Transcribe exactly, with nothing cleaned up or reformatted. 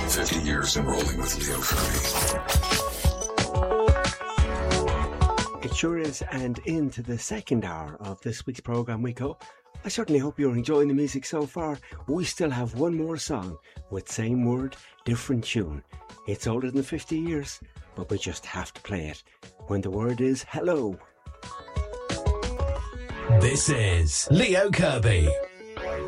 fifty years in rolling with Leo Kirby. It sure is, and into the second hour of this week's programme we go. I certainly hope you're enjoying the music so far. We still have one more song with same word, different tune. It's older than fifty years, but we just have to play it when the word is hello. This is Leo Kirby.